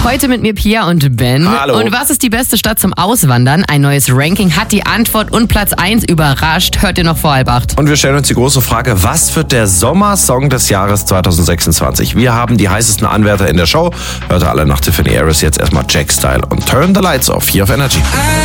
Heute mit mir Pia und Ben. Hallo. Und was ist die beste Stadt zum Auswandern? Ein neues Ranking hat die Antwort und Platz 1 überrascht. Hört ihr noch vor 7:30. Und wir stellen uns die große Frage, was wird der Sommersong des Jahres 2026? Wir haben die heißesten Anwärter in der Show. Hört alle nach Tiffany Harris jetzt erstmal Jack Style und Turn the Lights Off hier auf Energy.